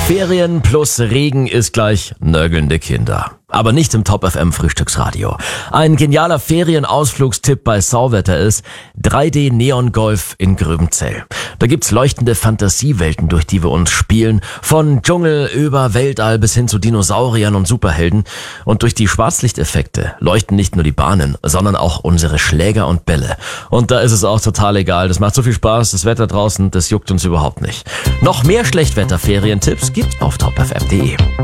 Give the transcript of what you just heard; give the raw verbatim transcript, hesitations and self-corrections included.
Ferien plus Regen ist gleich nörgelnde Kinder. Aber nicht im Top F M Frühstücksradio. Ein genialer Ferienausflugstipp bei Sauwetter ist drei D Neon Golf in Gröbenzell. Da gibt's leuchtende Fantasiewelten, durch die wir uns spielen. Von Dschungel über Weltall bis hin zu Dinosauriern und Superhelden. Und durch die Schwarzlichteffekte leuchten nicht nur die Bahnen, sondern auch unsere Schläger und Bälle. Und da ist es auch total egal. Das macht so viel Spaß. Das Wetter draußen, das juckt uns überhaupt nicht. Noch mehr Schlechtwetter-Ferientipps gibt's auf top f m punkt d e.